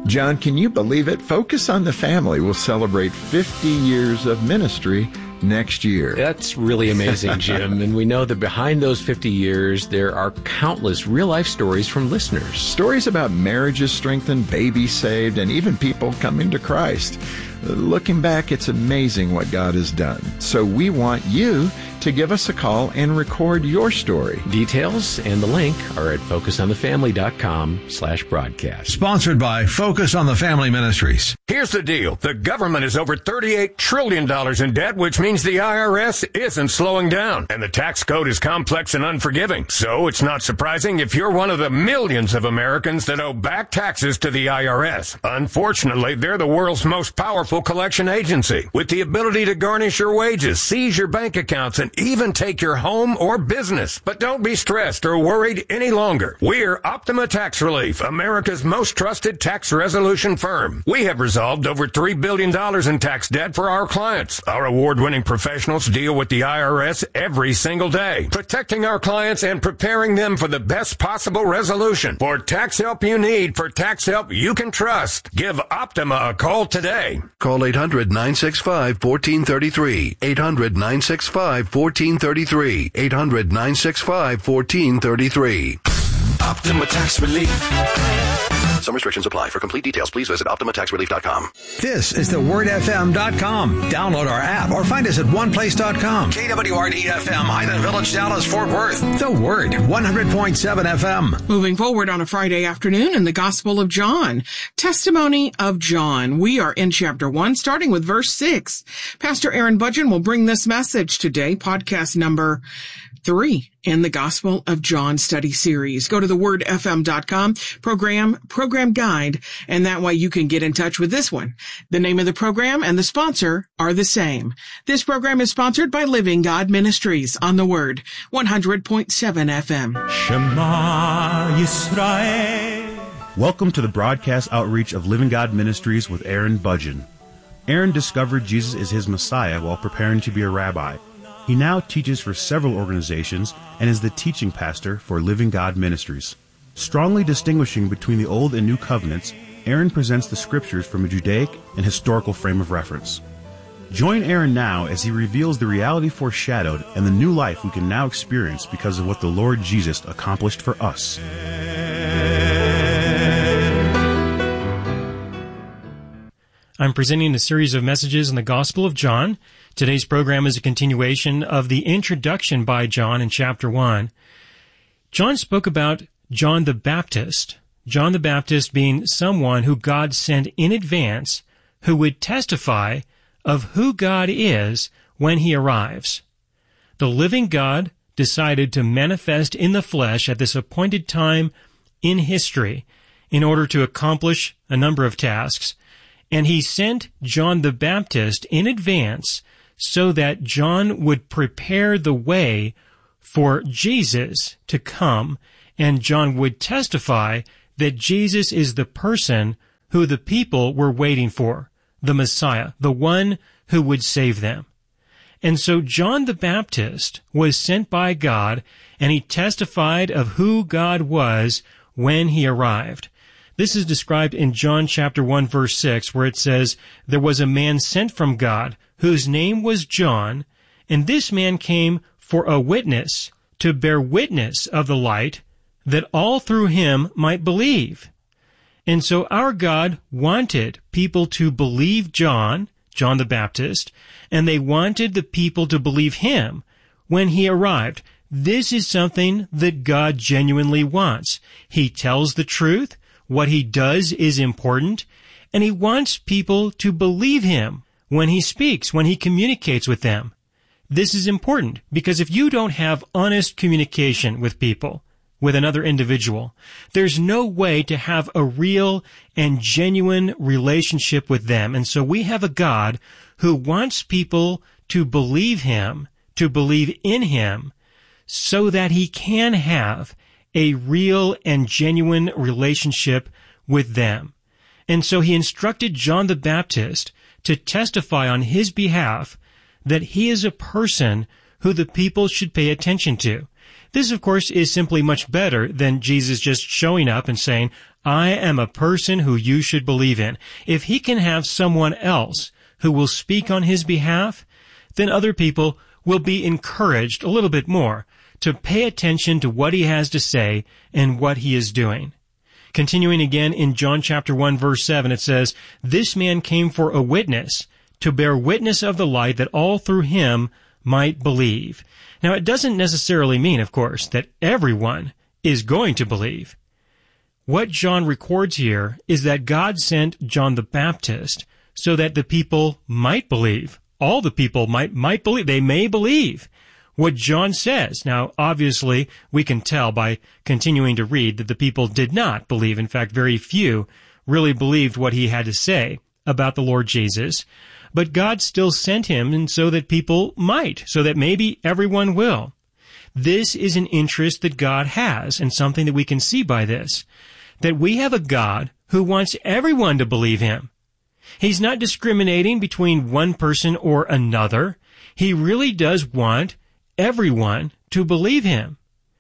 John, can you believe it? Focus on the Family will celebrate 50 years of ministry next year. That's really amazing, Jim. And we know that behind those 50 years, there are countless real-life stories from listeners. Stories about marriages strengthened, babies saved, and even people coming to Christ. Looking back, it's amazing what God has done. So we want you to give us a call and record your story. Details and the link are at focusonthefamily.com/broadcast. Sponsored by Focus on the Family Ministries. Here's the deal. The government is over $38 trillion in debt, which means the IRS isn't slowing down. And the tax code is complex and unforgiving. So it's not surprising if you're one of the millions of Americans that owe back taxes to the IRS. Unfortunately, they're the world's most powerful collection agency, with the ability to garnish your wages, seize your bank accounts, and even take your home or business. But don't be stressed or worried any longer. We're Optima Tax Relief, America's most trusted tax resolution firm. We have resolved over $3 billion in tax debt for our clients. Our award-winning professionals deal with the IRS every single day, protecting our clients and preparing them for the best possible resolution. For tax help you need, for tax help you can trust, give Optima a call today. Call 800-965-1433. 800-965-1433. 800-965-1433. Optima Tax Relief. Some restrictions apply. For complete details, please visit OptimaTaxRelief.com. This is theWordFM.com. Download our app or find us at oneplace.com. KWRD-FM, Highland Village, Dallas, Fort Worth. The Word, 100.7 FM. Moving forward on a Friday afternoon in the Gospel of John. Testimony of John. We are in chapter 1, starting with verse 6. Pastor Aaron Budgen will bring this message today, podcast number 3 in the Gospel of John study series. Go to thewordfm.com, program guide, and that way you can get in touch with this one. The name of the program and the sponsor are the same. This program is sponsored by Living God Ministries on the Word, 100.7 FM. Shema Yisrael. Welcome to the broadcast outreach of Living God Ministries with Aaron Budgen. Aaron discovered Jesus is his Messiah while preparing to be a rabbi. He now teaches for several organizations and is the teaching pastor for Living God Ministries. Strongly distinguishing between the Old and New Covenants, Aaron presents the Scriptures from a Judaic and historical frame of reference. Join Aaron now as he reveals the reality foreshadowed and the new life we can now experience because of what the Lord Jesus accomplished for us. I'm presenting a series of messages in the Gospel of John. Today's program is a continuation of the introduction by John in chapter 1. John spoke about John the Baptist being someone who God sent in advance who would testify of who God is when he arrives. The living God decided to manifest in the flesh at this appointed time in history in order to accomplish a number of tasks. And he sent John the Baptist in advance so that John would prepare the way for Jesus to come, and John would testify that Jesus is the person who the people were waiting for, the Messiah, the one who would save them. And so John the Baptist was sent by God, and he testified of who God was when he arrived. This is described in John chapter 1, verse 6, where it says, "There was a man sent from God, whose name was John, and this man came for a witness, to bear witness of the light, that all through him might believe." And so our God wanted people to believe John the Baptist, and they wanted the people to believe him when he arrived. This is something that God genuinely wants. He tells the truth. What he does is important, and he wants people to believe him when he speaks, when he communicates with them. This is important because if you don't have honest communication with people, with another individual, there's no way to have a real and genuine relationship with them. And so we have a God who wants people to believe him, to believe in him, so that he can have a real and genuine relationship with them. And so he instructed John the Baptist to testify on his behalf that he is a person who the people should pay attention to, This, of course, is simply much better than Jesus just showing up and saying, I am a person who you should believe in. If he can have someone else who will speak on his behalf, then other people will be encouraged a little bit more to pay attention to what he has to say and what he is doing. Continuing again in John chapter 1, verse 7, it says, This man came for a witness, to bear witness of the light, that all through him might believe. Now, it doesn't necessarily mean, of course, that everyone is going to believe. What John records here is that God sent John the Baptist so that the people might believe. All the people might believe. They may believe what John says. Now, obviously, we can tell by continuing to read that the people did not believe. In fact, very few really believed what he had to say about the Lord Jesus. But God still sent him, and so that people might, so that maybe everyone will. This is an interest that God has, and something that we can see by this, that we have a God who wants everyone to believe him. He's not discriminating between one person or another. He really does want everyone to believe him.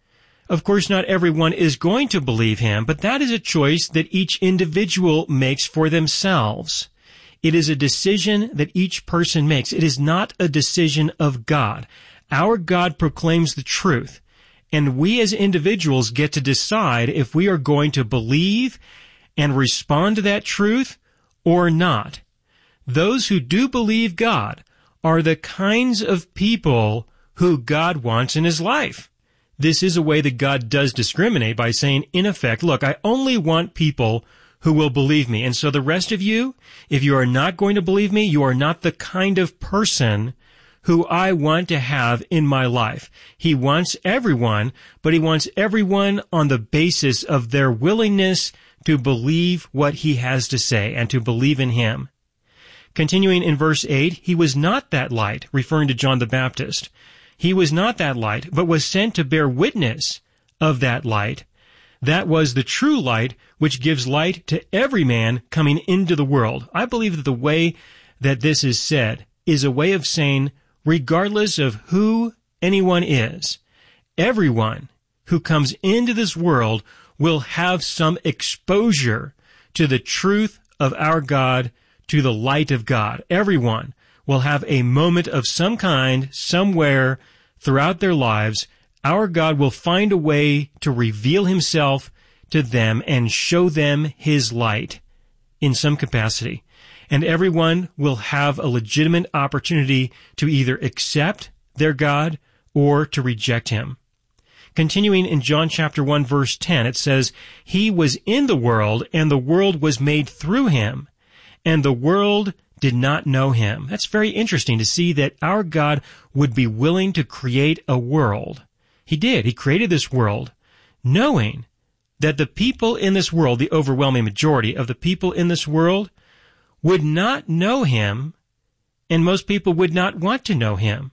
Of course, not everyone is going to believe him, but that is a choice that each individual makes for themselves. It is a decision that each person makes. It is not a decision of God. Our God proclaims the truth, and we as individuals get to decide if we are going to believe and respond to that truth or not. Those who do believe God are the kinds of people who God wants in his life. This is a way that God does discriminate by saying, in effect, look, I only want people who will believe me. And so the rest of you, if you are not going to believe me, you are not the kind of person who I want to have in my life. He wants everyone, but he wants everyone on the basis of their willingness to believe what he has to say and to believe in him. Continuing in verse 8, he was not that light, referring to John the Baptist. He was not that light, but was sent to bear witness of that light. That was the true light, which gives light to every man coming into the world. I believe that the way that this is said is a way of saying, regardless of who anyone is, everyone who comes into this world will have some exposure to the truth of our God, to the light of God. Everyone will have a moment of some kind, somewhere throughout their lives. Our God will find a way to reveal himself to them and show them his light in some capacity. And everyone will have a legitimate opportunity to either accept their God or to reject him. Continuing in John chapter 1, verse 10, it says, He was in the world, and the world was made through him, and the world did not know him. That's very interesting to see that our God would be willing to create a world. He did. He created this world knowing that the people in this world, the overwhelming majority of the people in this world, would not know him, and most people would not want to know him.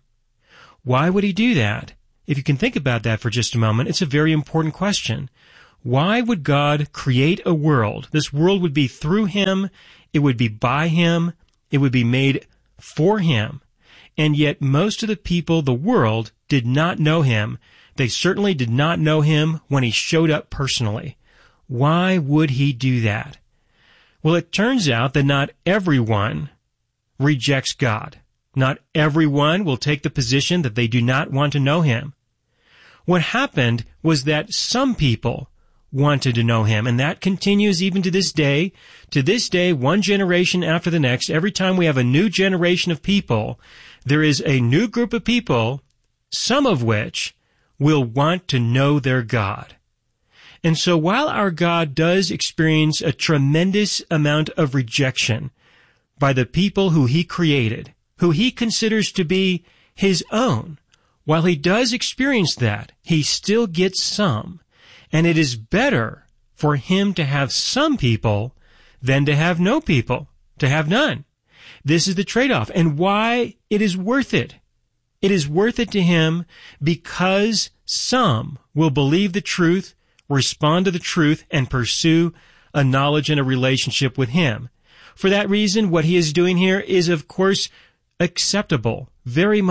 Why would he do that? If you can think about that for just a moment, it's a very important question. Why would God create a world? This world would be through him, it would be by him, it would be made for him, and yet most of the people, the world, did not know him. They certainly did not know him when he showed up personally. Why would he do that? Well, it turns out that not everyone rejects God. Not everyone will take the position that they do not want to know him. What happened was that some people wanted to know him, and that continues even to this day. To this day, one generation after the next, every time we have a new generation of people, there is a new group of people, some of which will want to know their God. And so while our God does experience a tremendous amount of rejection by the people who he created, who he considers to be his own, while he does experience that, he still gets some. And it is better for him to have some people than to have no people, to have none. This is the trade-off, and why it is worth it. It is worth it to him because some will believe the truth, respond to the truth, and pursue a knowledge and a relationship with him. For that reason, what he is doing here is, of course, acceptable, very much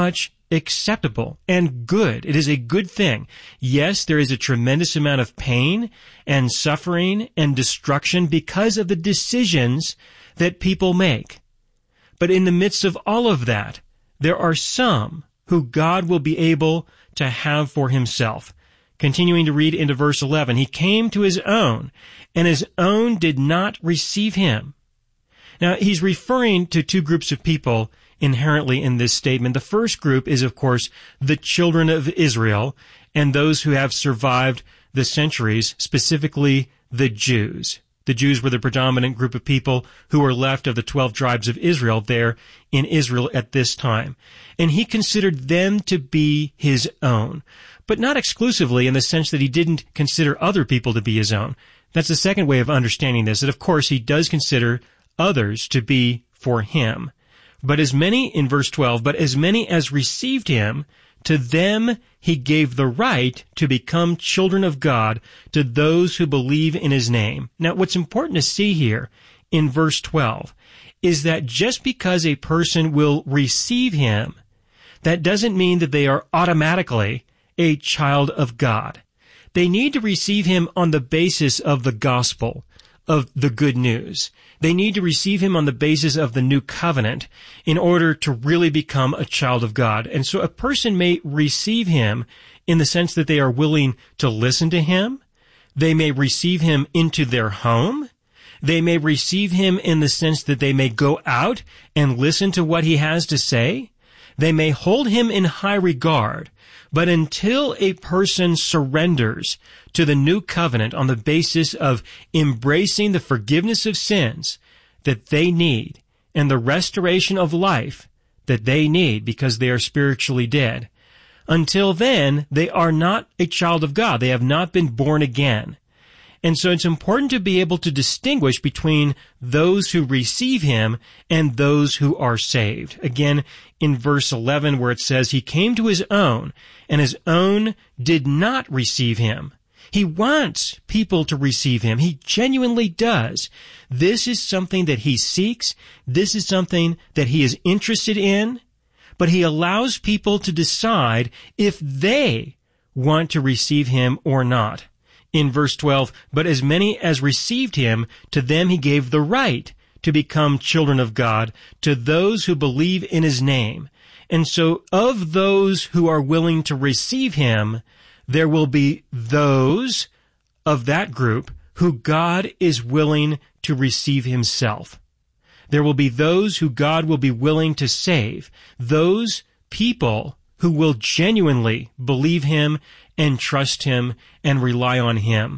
acceptable and good. It is a good thing. Yes, there is a tremendous amount of pain and suffering and destruction because of the decisions that people make. But in the midst of all of that, there are some who God will be able to have for himself. Continuing to read into verse 11, he came to his own, and his own did not receive him. Now, he's referring to two groups of people inherently in this statement. The first group is, of course, the children of Israel and those who have survived the centuries, specifically the Jews. The Jews were the predominant group of people who were left of the 12 tribes of Israel there in Israel at this time. And he considered them to be his own, but not exclusively in the sense that he didn't consider other people to be his own. That's the second way of understanding this, that of course he does consider others to be for him. But as many, in verse 12, but as many as received him, to them he gave the right to become children of God, to those who believe in his name. Now, what's important to see here in verse 12 is that just because a person will receive him, that doesn't mean that they are automatically a child of God. They need to receive him on the basis of the gospel, of the good news. They need to receive him on the basis of the new covenant in order to really become a child of God. And so a person may receive him in the sense that they are willing to listen to him. They may receive him into their home. They may receive him in the sense that they may go out and listen to what he has to say. They may hold him in high regard. But until a person surrenders to the new covenant on the basis of embracing the forgiveness of sins that they need and the restoration of life that they need because they are spiritually dead, until then, they are not a child of God. They have not been born again. And so it's important to be able to distinguish between those who receive him and those who are saved. Again, in verse 11 where it says, he came to his own, and his own did not receive him. He wants people to receive him. He genuinely does. This is something that he seeks. This is something that he is interested in. But he allows people to decide if they want to receive him or not. In verse 12, but as many as received him, to them he gave the right to become children of God, to those who believe in his name. And so of those who are willing to receive him, there will be those of that group who God is willing to receive himself. There will be those who God will be willing to save, those people who will genuinely believe him and trust him and rely on him.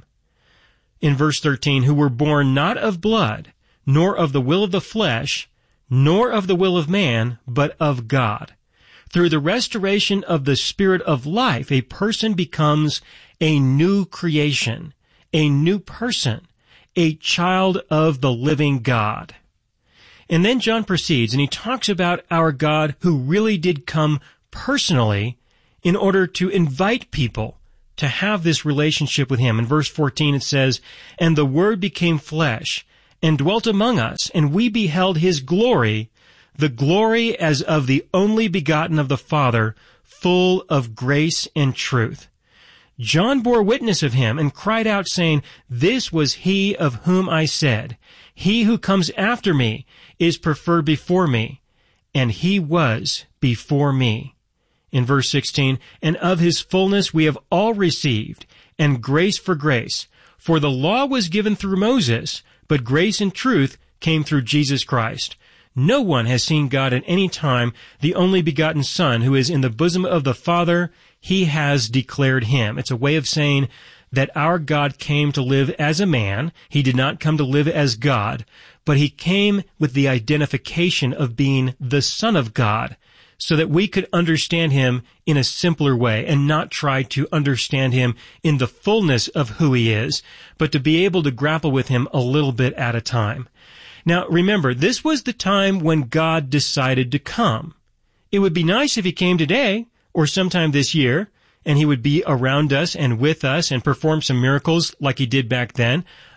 In verse 13, who were born not of blood, nor of the will of the flesh, nor of the will of man, but of God. Through the restoration of the Spirit of life, a person becomes a new creation, a new person, a child of the living God. And then John proceeds, and he talks about our God who really did come personally in order to invite people to have this relationship with him. In verse 14 it says, and the Word became flesh and dwelt among us, and we beheld his glory, the glory as of the only begotten of the Father, full of grace and truth. John bore witness of him and cried out, saying, this was he of whom I said, he who comes after me is preferred before me, and he was before me. In verse 16, and of his fullness we have all received, and grace for grace. For the law was given through Moses, but grace and truth came through Jesus Christ. No one has seen God at any time. The only begotten Son, who is in the bosom of the Father, he has declared him. It's a way of saying that our God came to live as a man. He did not come to live as God, but he came with the identification of being the Son of God, so that we could understand him in a simpler way and not try to understand him in the fullness of who he is, but to be able to grapple with him a little bit at a time. Now, remember, this was the time when God decided to come. It would be nice if he came today or sometime this year, and he would be around us and with us and perform some miracles like he did back then.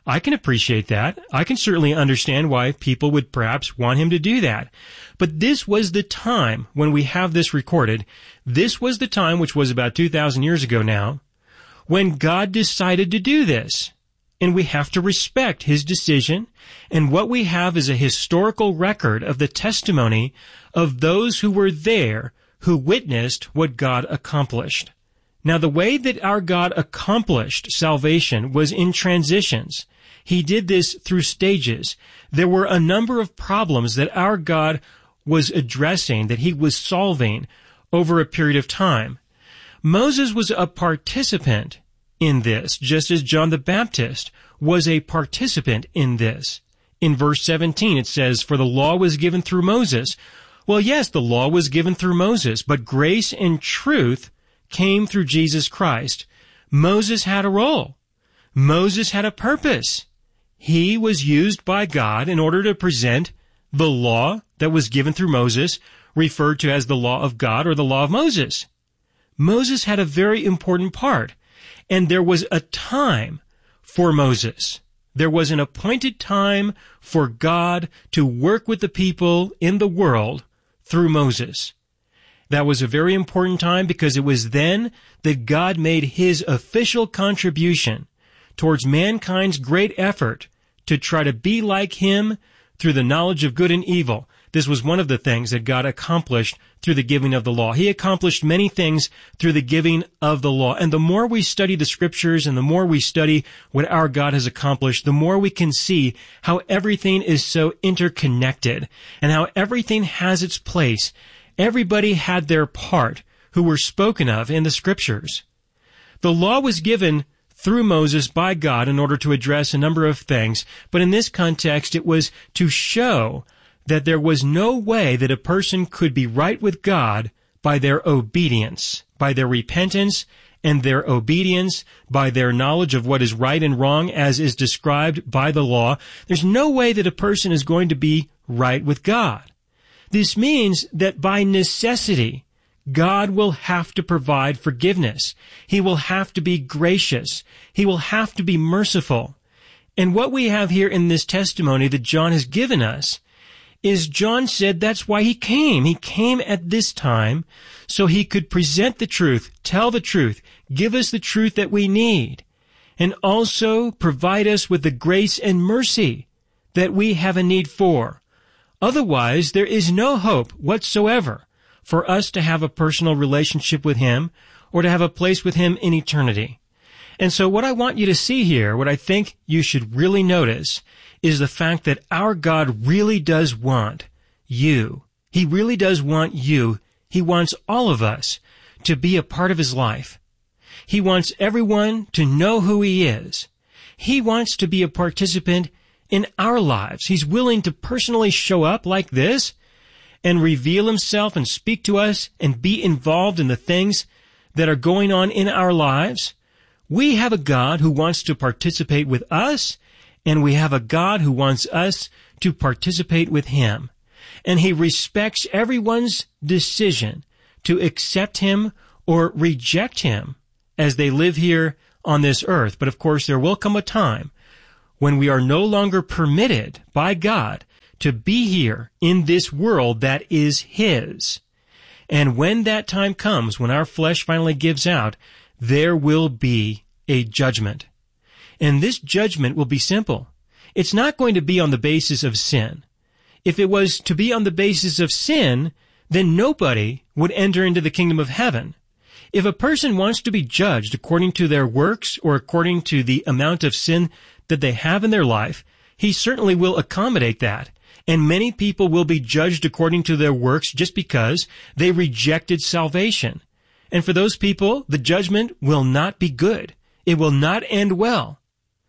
I can appreciate that. I can certainly understand why people would perhaps want him to do that. But this was the time when we have this recorded. This was the time, which was about 2,000 years ago now, when God decided to do this. And we have to respect his decision. And what we have is a historical record of the testimony of those who were there, who witnessed what God accomplished. Now, the way that our God accomplished salvation was in transitions. He did this through stages. There were a number of problems that our God was addressing, that he was solving over a period of time. Moses was a participant in this, just as John the Baptist was a participant in this. In verse 17, it says, "For the law was given through Moses." Well, yes, the law was given through Moses, but grace and truth came through Jesus Christ. Moses had a role. Moses had a purpose. He was used by God in order to present the law that was given through Moses, referred to as the law of God or the law of Moses. Moses had a very important part. And there was a time for Moses. There was an appointed time for God to work with the people in the world through Moses. That was a very important time because it was then that God made his official contribution towards mankind's great effort to try to be like him through the knowledge of good and evil. This was one of the things that God accomplished through the giving of the law. He accomplished many things through the giving of the law. And the more we study the scriptures and the more we study what our God has accomplished, the more we can see how everything is so interconnected and how everything has its place. Everybody had their part who were spoken of in the scriptures. The law was given through Moses by God in order to address a number of things, but in this context it was to show that there was no way that a person could be right with God by their obedience, by their repentance and their obedience, by their knowledge of what is right and wrong as is described by the law. There's no way that a person is going to be right with God. This means that by necessity, God will have to provide forgiveness. He will have to be gracious. He will have to be merciful. And what we have here in this testimony that John has given us is John said that's why he came. He came at this time so he could present the truth, tell the truth, give us the truth that we need, and also provide us with the grace and mercy that we have a need for. Otherwise, there is no hope whatsoever for us to have a personal relationship with him or to have a place with him in eternity. And so what I want you to see here, what I think you should really notice, is the fact that our God really does want you. He really does want you. He wants all of us to be a part of his life. He wants everyone to know who he is. He wants to be a participant in our lives. He's willing to personally show up like this and reveal himself and speak to us and be involved in the things that are going on in our lives. We have a God who wants to participate with us, and we have a God who wants us to participate with him. And he respects everyone's decision to accept him or reject him as they live here on this earth. But of course, there will come a time when we are no longer permitted by God to be here in this world that is his. And when that time comes, when our flesh finally gives out, there will be a judgment. And this judgment will be simple. It's not going to be on the basis of sin. If it was to be on the basis of sin, then nobody would enter into the kingdom of heaven. If a person wants to be judged according to their works or according to the amount of sin that they have in their life, he certainly will accommodate that. And many people will be judged according to their works just because they rejected salvation. And for those people, the judgment will not be good. It will not end well.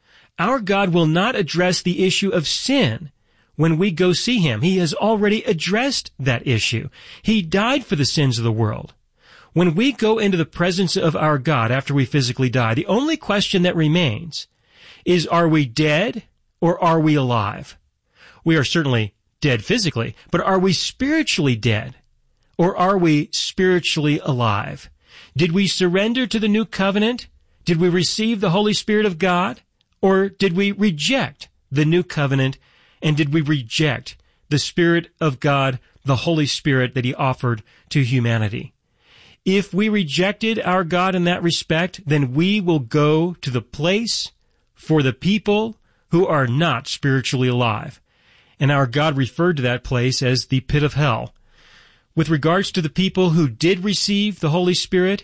Our God will not address the issue of sin when we go see him. He has already addressed that issue. He died for the sins of the world. When we go into the presence of our God after we physically die, the only question that remains is, are we dead or are we alive? We are certainly dead physically, but are we spiritually dead or are we spiritually alive? Did we surrender to the new covenant? Did we receive the Holy Spirit of God? Or did we reject the new covenant, and did we reject the Spirit of God, the Holy Spirit that he offered to humanity? If we rejected our God in that respect, then we will go to the place for the people who are not spiritually alive. And our God referred to that place as the pit of hell. With regards to the people who did receive the Holy Spirit,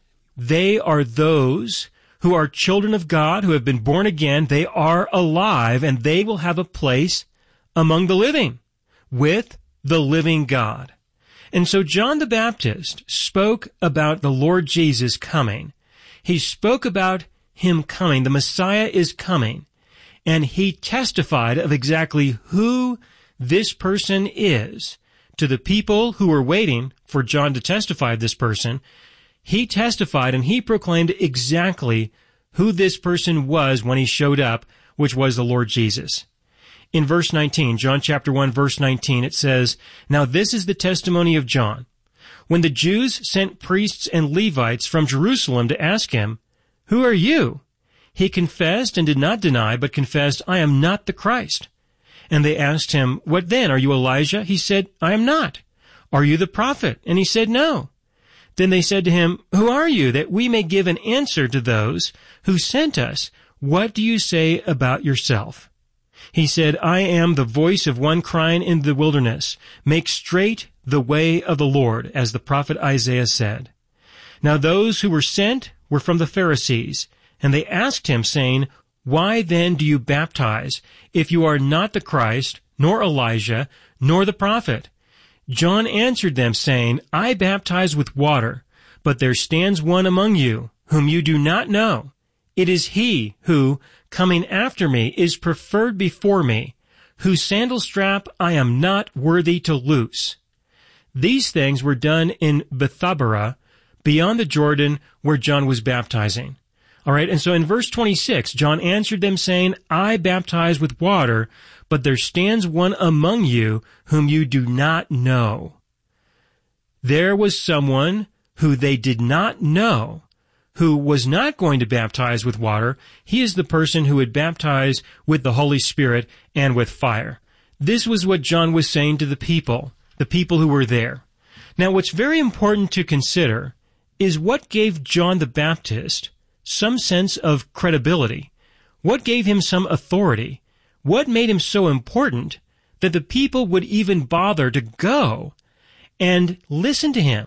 they are those who are children of God, who have been born again. They are alive, and they will have a place among the living with the living God. And so John the Baptist spoke about the Lord Jesus coming. He spoke about him coming. The Messiah is coming. And he testified of exactly who this person is to the people who were waiting for John to testify of this person. He testified and he proclaimed exactly who this person was when he showed up, which was the Lord Jesus. In verse 19, John chapter 1, verse 19, it says, "Now this is the testimony of John. When the Jews sent priests and Levites from Jerusalem to ask him, 'Who are you?' he confessed and did not deny, but confessed, 'I am not the Christ.' And they asked him, 'What then? Are you Elijah?' He said, 'I am not.' 'Are you the prophet?' And he said, 'No.' Then they said to him, 'Who are you, that we may give an answer to those who sent us? What do you say about yourself?' He said, 'I am the voice of one crying in the wilderness, make straight the way of the Lord, as the prophet Isaiah said.' Now those who were sent were from the Pharisees, and they asked him, saying, 'Why then do you baptize, if you are not the Christ, nor Elijah, nor the prophet?' John answered them, saying, 'I baptize with water, but there stands one among you, whom you do not know. It is he who, coming after me, is preferred before me, whose sandal strap I am not worthy to loose.' These things were done in Bethabara, beyond the Jordan, where John was baptizing." All right, and so in verse 26, John answered them, saying, "I baptize with water, but there stands one among you whom you do not know." There was someone who they did not know, who was not going to baptize with water. He is the person who would baptize with the Holy Spirit and with fire. This was what John was saying to the people who were there. Now, what's very important to consider is what gave John the Baptist some sense of credibility. What gave him some authority? What made him so important that the people would even bother to go and listen to him?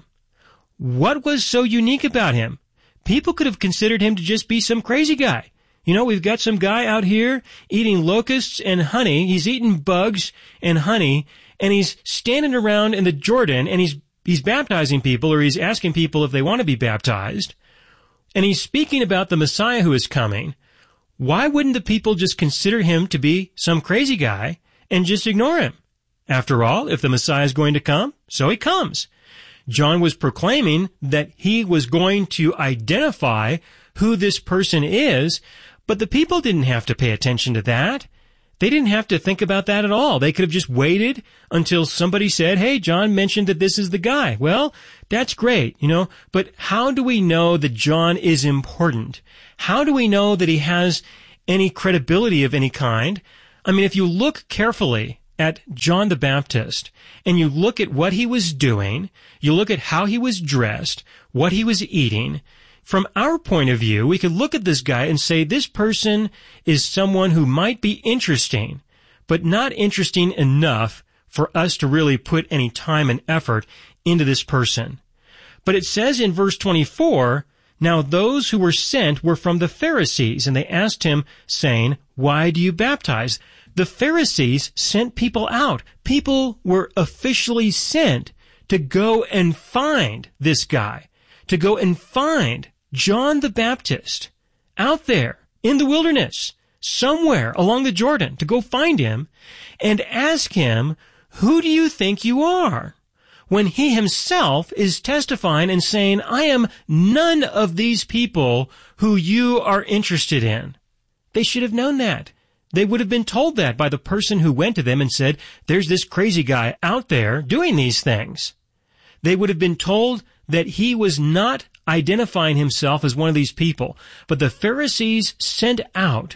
What was so unique about him? People could have considered him to just be some crazy guy. You know, we've got some guy out here eating locusts and honey. He's eating bugs and honey, and he's standing around in the Jordan, and he's baptizing people, or he's asking people if they want to be baptized. And he's speaking about the Messiah who is coming. Why wouldn't the people just consider him to be some crazy guy and just ignore him? After all, if the Messiah is going to come, so he comes. John was proclaiming that he was going to identify who this person is, but the people didn't have to pay attention to that. They didn't have to think about that at all. They could have just waited until somebody said, "Hey, John mentioned that this is the guy." Well, that's great, but how do we know that John is important? How do we know that he has any credibility of any kind? I mean, if you look carefully at John the Baptist and you look at what he was doing, you look at how he was dressed, what he was eating, from our point of view, we could look at this guy and say this person is someone who might be interesting, but not interesting enough for us to really put any time and effort into this person. But it says in verse 24, "Now those who were sent were from the Pharisees, and they asked him, saying, 'Why do you baptize?'" The Pharisees sent people out. People were officially sent to go and find this guy, to go and find John the Baptist out there in the wilderness, somewhere along the Jordan, to go find him and ask him, "Who do you think you are?" When he himself is testifying and saying, "I am none of these people who you are interested in." They should have known that. They would have been told that by the person who went to them and said, "There's this crazy guy out there doing these things." They would have been told that he was not identifying himself as one of these people. But the Pharisees sent out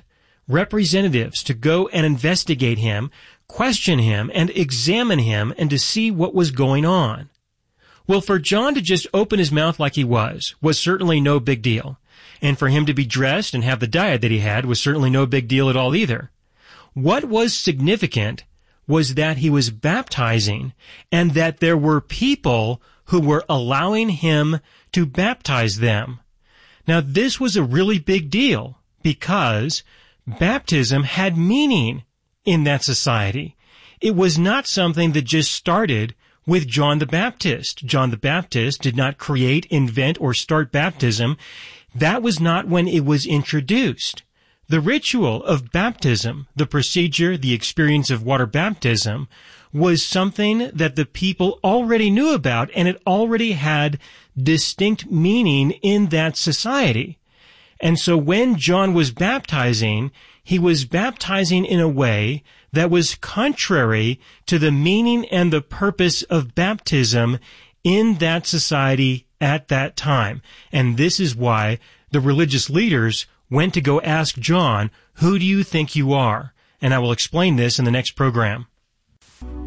representatives to go and investigate him, question him, and examine him, and to see what was going on. Well, for John to just open his mouth like he was certainly no big deal. And for him to be dressed and have the diet that he had was certainly no big deal at all either. What was significant was that he was baptizing and that there were people who were allowing him to baptize them. Now, this was a really big deal because baptism had meaning in that society. It was not something that just started with John the Baptist. John the Baptist did not create, invent, or start baptism. That was not when it was introduced. The ritual of baptism, the procedure, the experience of water baptism, was something that the people already knew about, and it already had distinct meaning in that society. And so when John was baptizing, he was baptizing in a way that was contrary to the meaning and the purpose of baptism in that society at that time. And this is why the religious leaders went to go ask John, "Who do you think you are?" And I will explain this in the next program.